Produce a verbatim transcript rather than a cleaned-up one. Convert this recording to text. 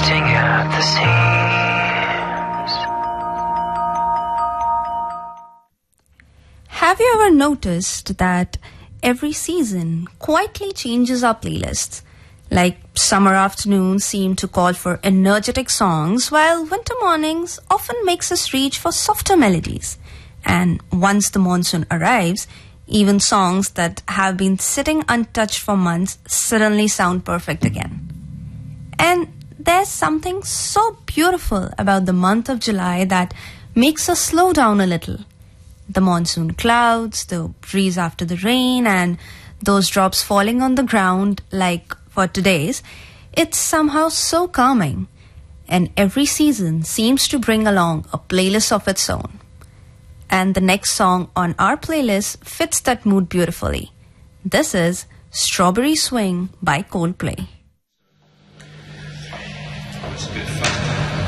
bursting at the seams. Have you ever noticed that every season quietly changes our playlists? Like summer afternoons seem to call for energetic songs, while winter mornings often makes us reach for softer melodies. And once the monsoon arrives, even songs that have been sitting untouched for months suddenly sound perfect again. And there's something so beautiful about the month of July that makes us slow down a little. The monsoon clouds, the breeze after the rain, and those drops falling on the ground like for today's, it's somehow so calming. And every season seems to bring along a playlist of its own. And the next song on our playlist fits that mood beautifully. This is Strawberry Swing by Coldplay. It's a bit